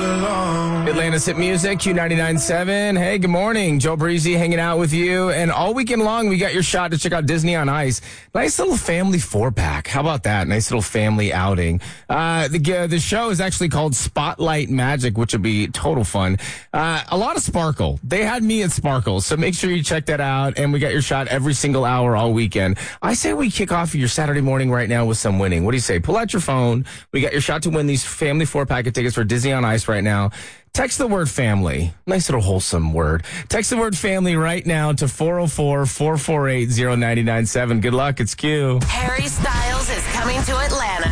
Atlanta's Hit Music, Q99.7. Hey, good morning. Joe Breezy hanging out with you. And all weekend long, we got your shot to check out Disney on Ice. Nice little family 4-pack. How about that? Nice little family outing. The show is actually called Spotlight Magic, which will be total fun. A lot of sparkle. They had me at Sparkle, so make sure you check that out. And we got your shot every single hour all weekend. I say we kick off your Saturday morning right now with some winning. What do you say? Pull out your phone. We got your shot to win these family 4-pack of tickets for Disney on Ice right now. Text the word family. Nice little wholesome word. Text the word family right now to 404-448-0997. Good luck. It's Q. Harry Styles is coming to Atlanta.